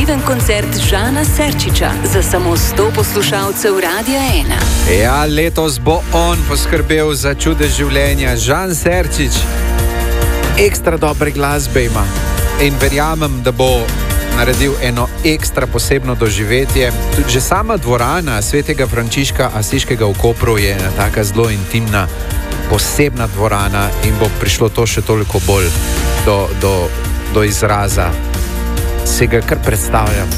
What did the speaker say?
ekskluziven koncert Žana Serčiča za samo 100 poslušalcev Radia 1. Ja, letos bo on poskrbel za čudež življenja. Žan Serčič ekstra dobre glasbe ima in verjamem, da bo naredil eno ekstra posebno doživetje. Tudi že sama dvorana Svetega Frančiška Asiškega v Kopru je ena taka zelo intimna, posebna dvorana in bo prišlo to še toliko bolj do izraza. Se ga kar predstavljam.